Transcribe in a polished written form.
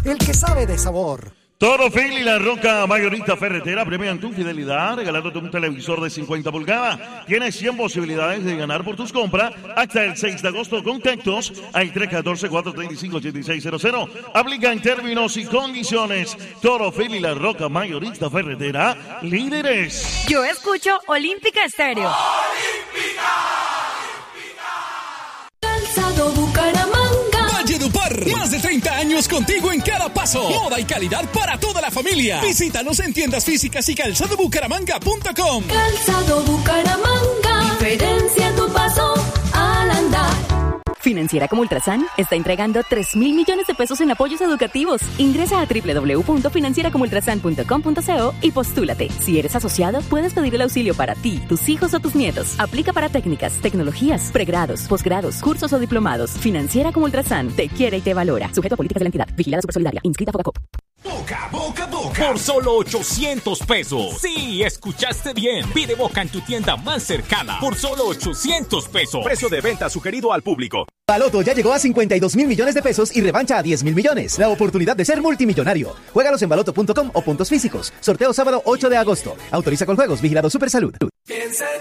el que sabe de sabor. Toro Phil y la Roca Mayorista Ferretera premian tu fidelidad regalándote un televisor de 50 pulgadas. Tienes 100 posibilidades de ganar por tus compras hasta el 6 de agosto. Contactos al 314-435-8600. Aplican términos y condiciones. Toro Phil y la Roca Mayorista Ferretera, líderes. Yo escucho Olímpica Estéreo. ¡Olímpica! Calzado Bucaramanga. Valledupar, más de 30 años contigo en cada paso. Moda y calidad para toda la familia. Visítanos en tiendas físicas y calzadobucaramanga.com. Calzado Bucaramanga. Diferencia tu paso al andar. Financiera como Ultrasan está entregando 3.000 millones de pesos en apoyos educativos. Ingresa a www.financieracomultrasan.com.co y postúlate. Si eres asociado, puedes pedir el auxilio para ti, tus hijos o tus nietos. Aplica para técnicas, tecnologías, pregrados, posgrados, cursos o diplomados. Financiera como Ultrasan te quiere y te valora. Sujeto a políticas de la entidad. Vigilada Supersolidaria. Inscrita a Fogacop. Boca, boca, boca. Por solo 800 pesos. Sí, escuchaste bien. Pide Boca en tu tienda más cercana. Por solo 800 pesos. Precio de venta sugerido al público. Baloto ya llegó a 52.000 millones de pesos y revancha a 10.000 millones. La oportunidad de ser multimillonario. Juégalos en baloto.com o puntos físicos. Sorteo sábado 8 de agosto. Autoriza con juegos. Vigilado Supersalud. Piensa